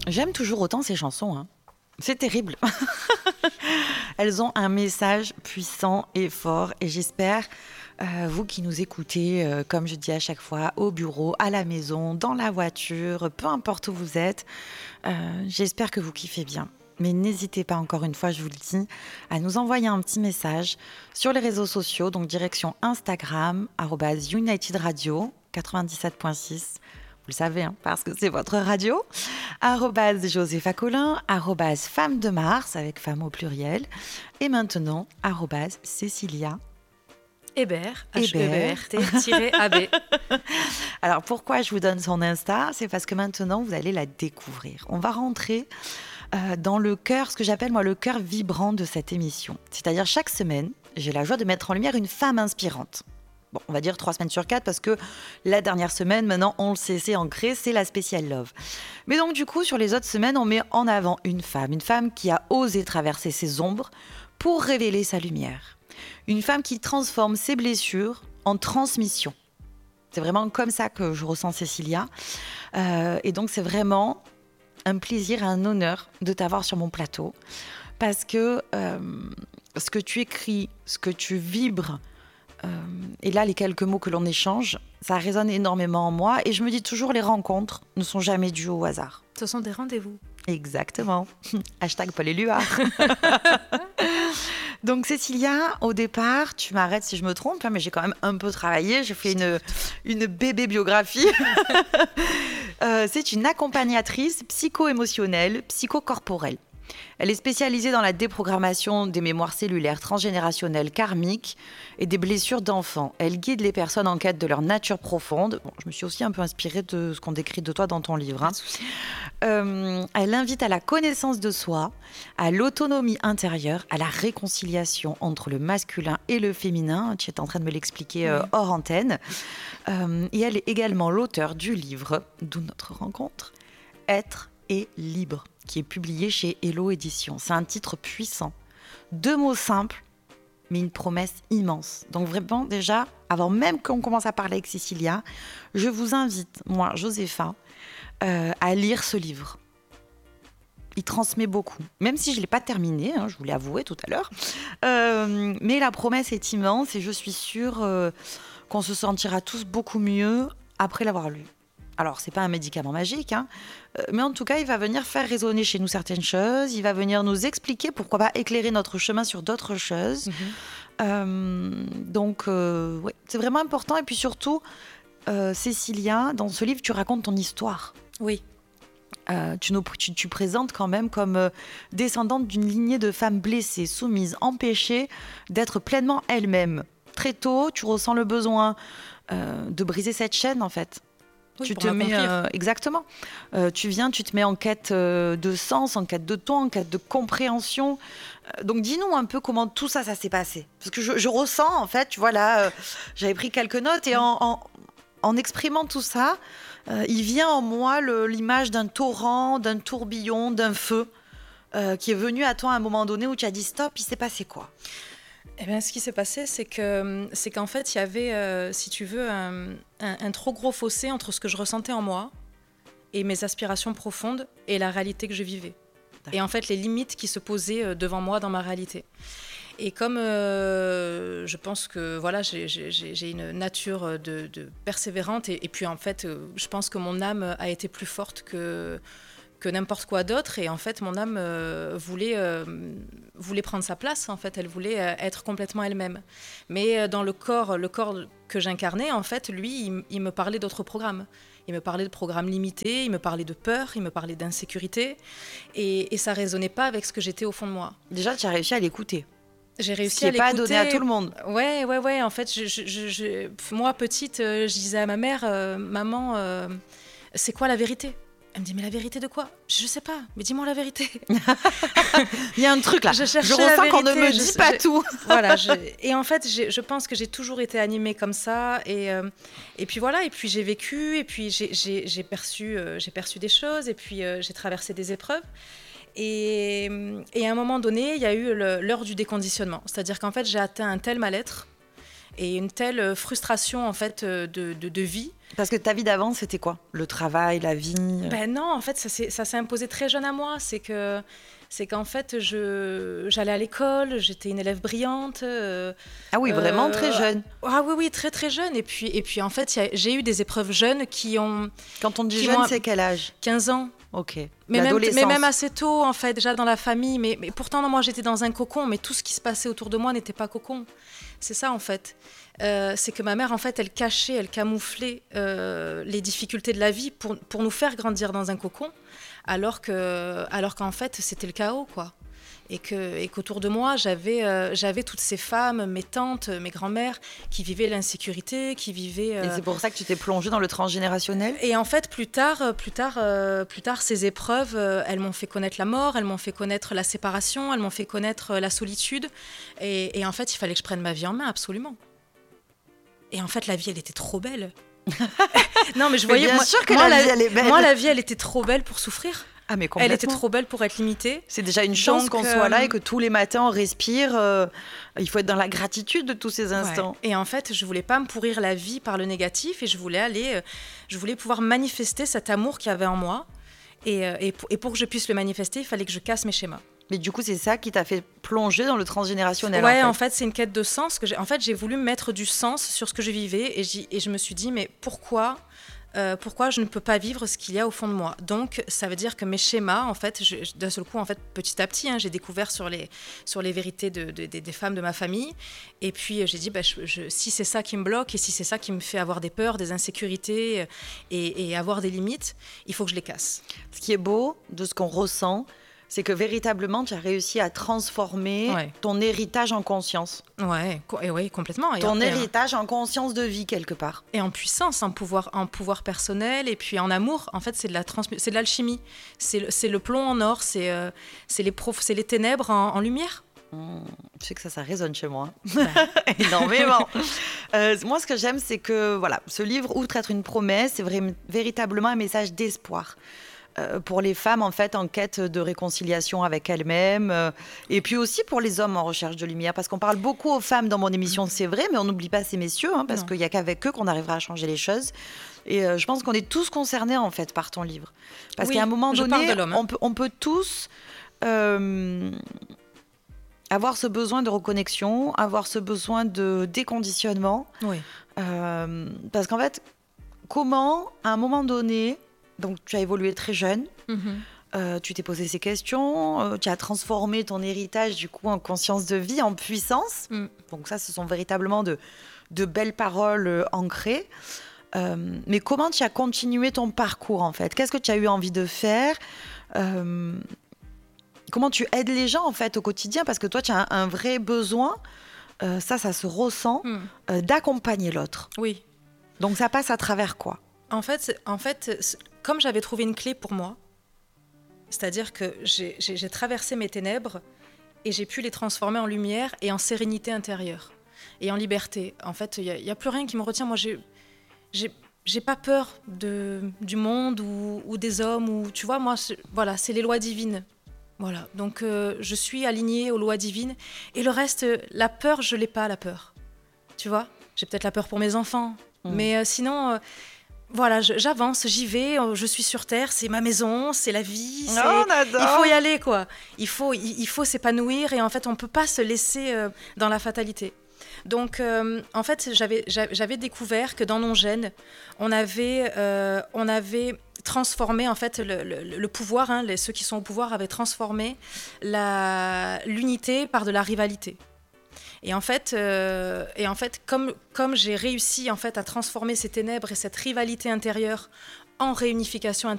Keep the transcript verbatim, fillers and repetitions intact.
J'aime toujours autant ces chansons, hein. C'est terrible. Elles ont un message puissant et fort. Et j'espère, euh, vous qui nous écoutez, euh, comme je dis à chaque fois, au bureau, à la maison, dans la voiture, peu importe où vous êtes, euh, j'espère que vous kiffez bien. Mais n'hésitez pas, encore une fois, je vous le dis, à nous envoyer un petit message sur les réseaux sociaux, donc direction Instagram, arobase United Radio quatre-vingt-dix-sept point six. Vous le savez, hein, parce que c'est votre radio. Arrobase Josépha Collin, arrobase Femme de Mars, avec femme au pluriel. Et maintenant, arrobase Cécilia Hébert, H E B R T A B. Alors, pourquoi je vous donne son Insta ? C'est parce que maintenant, vous allez la découvrir. On va rentrer euh, dans le cœur, ce que j'appelle moi le cœur vibrant de cette émission. C'est-à-dire, chaque semaine, j'ai la joie de mettre en lumière une femme inspirante. Bon, on va dire trois semaines sur quatre parce que la dernière semaine, maintenant, on le sait, c'est ancré, c'est la spéciale love. Mais donc, du coup, sur les autres semaines, on met en avant une femme, une femme qui a osé traverser ses ombres pour révéler sa lumière. Une femme qui transforme ses blessures en transmission. C'est vraiment comme ça que je ressens Cécilia. Euh, et donc, c'est vraiment un plaisir et un honneur de t'avoir sur mon plateau parce que euh, ce que tu écris, ce que tu vibres, Euh, et là, les quelques mots que l'on échange, ça résonne énormément en moi. Et je me dis toujours, les rencontres ne sont jamais dues au hasard. Ce sont des rendez-vous. Exactement. Hashtag Paul Éluard. Donc, Cécilia, au départ, tu m'arrêtes si je me trompe, hein, mais j'ai quand même un peu travaillé. J'ai fait une, une bébé biographie. euh, c'est une accompagnatrice psycho-émotionnelle, psychocorporelle. Elle est spécialisée dans la déprogrammation des mémoires cellulaires transgénérationnelles karmiques et des blessures d'enfants. Elle guide les personnes en quête de leur nature profonde. Bon, je me suis aussi un peu inspirée de ce qu'on décrit de toi dans ton livre. Hein. Euh, elle invite à la connaissance de soi, à l'autonomie intérieure, à la réconciliation entre le masculin et le féminin. Tu es en train de me l'expliquer euh, hors antenne. Euh, et elle est également l'auteure du livre, d'où notre rencontre, Être et libre, qui est publié chez Hello Éditions. C'est un titre puissant. Deux mots simples, mais une promesse immense. Donc vraiment, déjà, avant même qu'on commence à parler avec Cécilia, je vous invite, moi, Josépha, euh, à lire ce livre. Il transmet beaucoup. Même si je ne l'ai pas terminé, hein, je vous l'ai avoué tout à l'heure. Euh, mais la promesse est immense et je suis sûre euh, qu'on se sentira tous beaucoup mieux après l'avoir lu. Alors, ce n'est pas un médicament magique, hein, mais en tout cas, il va venir faire résonner chez nous certaines choses, il va venir nous expliquer, pourquoi pas éclairer notre chemin sur d'autres choses. Mmh. Euh, donc, euh, ouais, c'est vraiment important. Et puis surtout, euh, Cécilia, dans ce livre, tu racontes ton histoire. Oui. Euh, tu, nous, tu, tu présentes quand même comme euh, descendante d'une lignée de femmes blessées, soumises, empêchées d'être pleinement elles-mêmes. Très tôt, tu ressens le besoin euh, de briser cette chaîne, en fait. Oui, tu te mets euh, exactement. Euh, tu viens, tu te mets en quête euh, de sens, en quête de ton, en quête de compréhension. Euh, donc, dis-nous un peu comment tout ça, ça s'est passé. Parce que je, je ressens, en fait, tu vois là, euh, j'avais pris quelques notes et en, en, en exprimant tout ça, euh, il vient en moi le, l'image d'un torrent, d'un tourbillon, d'un feu euh, qui est venu à toi à un moment donné où tu as dit stop. Il s'est passé quoi ? Eh bien, ce qui s'est passé, c'est, que, c'est qu'en fait, il y avait, euh, si tu veux, un, un, un trop gros fossé entre ce que je ressentais en moi et mes aspirations profondes et la réalité que je vivais. D'accord. Et en fait, les limites qui se posaient devant moi dans ma réalité. Et comme euh, je pense que voilà, j'ai, j'ai, j'ai une nature de, de persévérante et, et puis en fait, je pense que mon âme a été plus forte que... que n'importe quoi d'autre, et en fait mon âme euh, voulait, euh, voulait prendre sa place, en fait, elle voulait euh, être complètement elle-même. Mais euh, dans le corps, le corps que j'incarnais, en fait, lui, il, il me parlait d'autres programmes. Il me parlait de programmes limités, il me parlait de peur, il me parlait d'insécurité, et, et ça résonnait pas avec ce que j'étais au fond de moi. Déjà, tu as réussi à l'écouter. J'ai réussi ce à l'écouter. Ce qui n'est pas donné à tout le monde. Ouais, ouais, ouais. En fait, je, je, je, je, moi, petite, euh, je disais à ma mère, euh, maman, euh, c'est quoi la vérité ? Elle me dit, mais la vérité de quoi ? Je sais pas, mais dis-moi la vérité. Il y a un truc là, je, je ressens qu'on ne me dit je, pas je, tout. Voilà, je, et en fait, je pense que j'ai toujours été animée comme ça. Et, euh, et puis voilà, et puis j'ai vécu, et puis j'ai, j'ai, j'ai, perçu, euh, j'ai perçu des choses, et puis euh, j'ai traversé des épreuves. Et, et à un moment donné, il y a eu le, l'heure du déconditionnement. C'est-à-dire qu'en fait, j'ai atteint un tel mal-être. et une telle frustration en fait de, de, de vie. Parce que ta vie d'avant, c'était quoi? Le travail, la vie? Ben non, en fait, ça s'est, ça s'est imposé très jeune à moi. C'est que, c'est qu'en fait, je, j'allais à l'école, j'étais une élève brillante. Euh, ah oui, vraiment euh, très jeune. Ah oui, oui, très très jeune. Et puis, et puis en fait, y a, j'ai eu des épreuves jeunes qui ont... Quand on dit jeune, c'est quel âge? quinze ans. Ok. Mais même, mais même assez tôt, en fait, déjà dans la famille. Mais, mais pourtant, moi, j'étais dans un cocon, mais tout ce qui se passait autour de moi n'était pas cocon. C'est ça, en fait. Euh, c'est que ma mère, en fait, elle cachait, elle camouflait euh, les difficultés de la vie pour, pour nous faire grandir dans un cocon, alors, que, alors qu'en fait, c'était le chaos, quoi. Et, que, et qu'autour de moi, j'avais, euh, j'avais toutes ces femmes, mes tantes, mes grands-mères, qui vivaient l'insécurité, qui vivaient... Euh... Et c'est pour ça que tu t'es plongée dans le transgénérationnel? Et en fait, plus tard, plus tard, euh, plus tard ces épreuves, euh, elles m'ont fait connaître la mort, elles m'ont fait connaître la séparation, elles m'ont fait connaître la solitude. Et, et en fait, il fallait que je prenne ma vie en main, absolument. Et en fait, la vie, elle était trop belle. Non, mais je voyais... Mais bien moi, sûr que moi, la la vie, elle est belle. Moi, la vie, elle était trop belle pour souffrir. Ah, mais elle était trop belle pour être limitée. C'est déjà une chance Donc, qu'on euh... soit là et que tous les matins on respire. Euh, il faut être dans la gratitude de tous ces instants. Ouais. Et en fait, je voulais pas me pourrir la vie par le négatif et je voulais aller, euh, je voulais pouvoir manifester cet amour qu'il y avait en moi. Et, euh, et, pour, et pour que je puisse le manifester, il fallait que je casse mes schémas. Mais du coup, c'est ça qui t'a fait plonger dans le transgénérationnel. Ouais, en fait, en fait c'est une quête de sens. Que j'ai... En fait, j'ai voulu mettre du sens sur ce que je vivais et, j'y... et je me suis dit, mais pourquoi Euh, pourquoi je ne peux pas vivre ce qu'il y a au fond de moi. Donc, ça veut dire que mes schémas, en fait, je, d'un seul coup, en fait, petit à petit, hein, j'ai découvert sur les, sur les vérités de, de, de, des femmes de ma famille. Et puis, j'ai dit, bah, je, je, si c'est ça qui me bloque et si c'est ça qui me fait avoir des peurs, des insécurités et, et avoir des limites, il faut que je les casse. Ce qui est beau de ce qu'on ressent, c'est que véritablement, tu as réussi à transformer ouais. ton héritage en conscience. Ouais, co- et ouais complètement. Et ton en, héritage en conscience de vie, quelque part. Et en puissance, en pouvoir, en pouvoir personnel, et puis en amour. En fait, c'est de, la trans- c'est de l'alchimie. C'est le, c'est le plomb en or, c'est, euh, c'est, les, prof- c'est les ténèbres en, en lumière. Mmh, je sais que ça, ça résonne chez moi. Ouais. Énormément. euh, moi, ce que j'aime, c'est que voilà, ce livre, outre être une promesse, c'est vrai, véritablement un message d'espoir. Pour les femmes, en fait, en quête de réconciliation avec elles-mêmes. Euh, et puis aussi pour les hommes en recherche de lumière. Parce qu'on parle beaucoup aux femmes dans mon émission, c'est vrai, mais on n'oublie pas ces messieurs, hein, parce non. qu'il n'y a qu'avec eux qu'on arrivera à changer les choses. Et euh, je pense qu'on est tous concernés, en fait, par ton livre. Parce oui, qu'à un moment donné, de on, peut, on peut tous euh, avoir ce besoin de reconnexion, avoir ce besoin de déconditionnement. Oui. Euh, parce qu'en fait, comment, à un moment donné... Donc, tu as évolué très jeune, mm-hmm. euh, tu t'es posé ces questions, euh, tu as transformé ton héritage du coup en conscience de vie, en puissance. Mm. Donc ça, ce sont véritablement de, de belles paroles euh, ancrées. Euh, mais comment tu as continué ton parcours en fait? Qu'est-ce que tu as eu envie de faire? euh, Comment tu aides les gens en fait au quotidien? Parce que toi, tu as un, un vrai besoin, euh, ça, ça se ressent, mm. euh, d'accompagner l'autre. Oui. Donc ça passe à travers quoi? En fait, en fait, comme j'avais trouvé une clé pour moi, c'est-à-dire que j'ai, j'ai, j'ai traversé mes ténèbres et j'ai pu les transformer en lumière et en sérénité intérieure et en liberté. En fait, il n'y a, a plus rien qui me retient. Moi, j'ai, j'ai, j'ai pas peur de, du monde ou, ou des hommes. Ou, tu vois, moi, c'est, voilà, c'est les lois divines. Voilà. Donc, euh, je suis alignée aux lois divines. Et le reste, la peur, je l'ai pas, la peur. Tu vois, j'ai peut-être la peur pour mes enfants. Mmh. Mais euh, sinon... Euh, Voilà, je, j'avance, j'y vais, je suis sur Terre, c'est ma maison, c'est la vie, c'est... Oh, on adore. Il faut y aller, quoi. Il faut, il, il faut s'épanouir et en fait, on ne peut pas se laisser euh, dans la fatalité. Donc, euh, en fait, j'avais, j'avais découvert que dans nos gènes, on avait, euh, on avait transformé, en fait, le, le, le pouvoir, hein, les, ceux qui sont au pouvoir avaient transformé la, l'unité par de la rivalité. Et en fait, euh, et en fait comme, comme j'ai réussi en fait, à transformer ces ténèbres et cette rivalité intérieure en réunification intérieure,